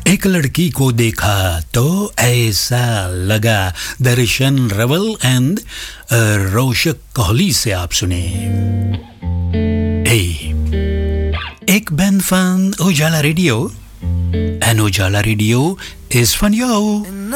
एक लड़की को देखा तो ऐसा लगा। दर्शन रवल एंड रोशक कोहली से आप सुने। एक band van Ujala Radio, and Ujala Radio is van jou.